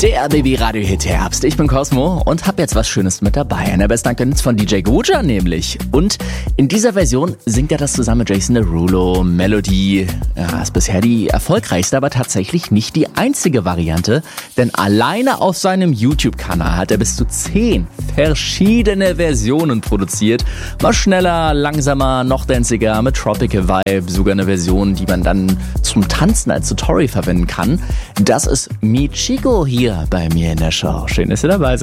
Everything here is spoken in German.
Der Baby-Radio-Hit Herbst. Ich bin Cosmo und hab jetzt was Schönes mit dabei. Eine Best-Dank von DJ Guja nämlich. Und in dieser Version singt er das zusammen mit Jason Derulo. Melody ist bisher die erfolgreichste, aber tatsächlich nicht die einzige Variante. Denn alleine auf seinem YouTube-Kanal hat er bis zu 10 verschiedene Versionen produziert. Mal schneller, langsamer, noch danziger, mit Tropical Vibe. Sogar eine Version, die man dann zum Tanzen als Tutorial verwenden kann. Das ist Michiko hier bei mir in der Show. Schön, dass ihr dabei seid.